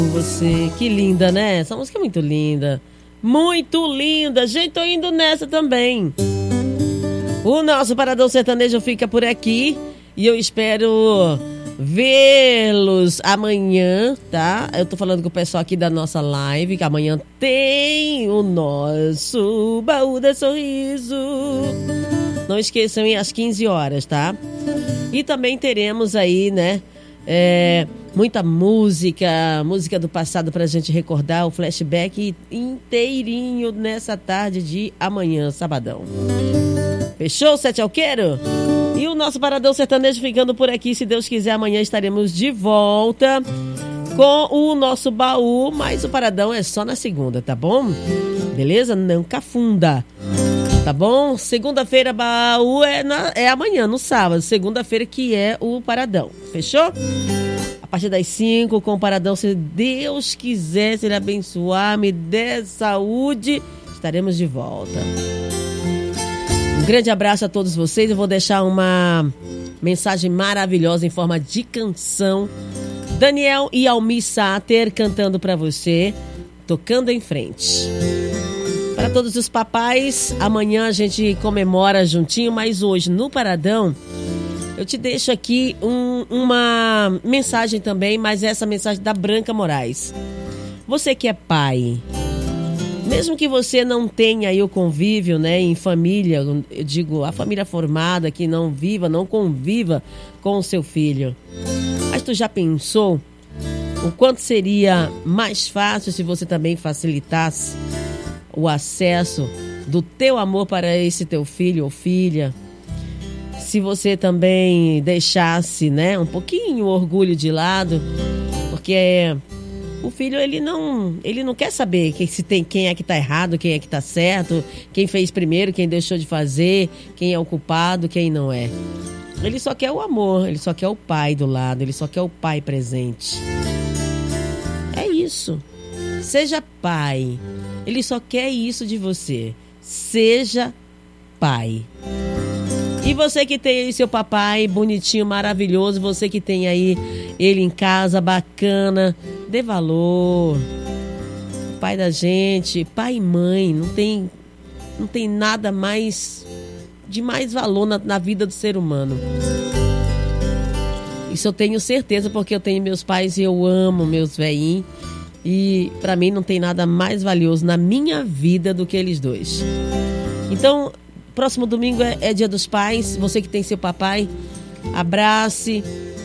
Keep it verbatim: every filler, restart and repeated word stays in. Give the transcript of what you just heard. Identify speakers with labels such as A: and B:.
A: Você, que linda, né? Essa música é muito linda. Muito linda. Gente, tô indo nessa também. O nosso Paradão Sertanejo fica por aqui. E eu espero vê-los amanhã, tá? Eu tô falando com o pessoal aqui da nossa live, que amanhã tem o nosso Baú de Sorriso. Não esqueçam, às quinze horas, tá? E também teremos aí, né? É, muita música, música do passado pra gente recordar, o flashback inteirinho nessa tarde de amanhã, sabadão. Fechou, Sete Alqueiro? E o nosso Paradão Sertanejo ficando por aqui. Se Deus quiser, amanhã estaremos de volta com o nosso baú. Mas o Paradão é só na segunda, tá bom? Beleza? Não cafunda. Tá bom? Segunda-feira, baú é, na, é amanhã, no sábado. Segunda-feira que é o Paradão. Fechou? A partir das cinco, com o Paradão, se Deus quiser, se Ele abençoar, me dê saúde, estaremos de volta. Um grande abraço a todos vocês. Eu vou deixar uma mensagem maravilhosa em forma de canção. Daniel e Almir Sater cantando pra você, Tocando em Frente. Para todos os papais, amanhã a gente comemora juntinho, mas hoje no Paradão eu te deixo aqui um, uma mensagem também, mas essa mensagem da Branca Moraes. Você que é pai, mesmo que você não tenha aí o convívio, né, em família, eu digo, a família formada, que não viva, não conviva com o seu filho, mas tu já pensou o quanto seria mais fácil se você também facilitasse o acesso do teu amor para esse teu filho ou filha? Se você também deixasse, né, um pouquinho o orgulho de lado, porque o filho, ele não, ele não quer saber que, se tem, quem é que tá errado, quem é que tá certo, quem fez primeiro, quem deixou de fazer, quem é o culpado, quem não é. Ele só quer o amor, ele só quer o pai do lado, ele só quer o pai presente. É isso. Seja pai. Ele só quer isso de você. Seja pai. E você que tem aí seu papai bonitinho, maravilhoso, você que tem aí ele em casa, bacana, dê valor. Pai da gente, pai e mãe, não tem, não tem nada mais de mais valor na, na vida do ser humano. Isso eu tenho certeza, porque eu tenho meus pais e eu amo meus velhinhos. E pra mim não tem nada mais valioso na minha vida do que eles dois. Então, próximo domingo é, é Dia dos Pais. Você que tem seu papai, abrace,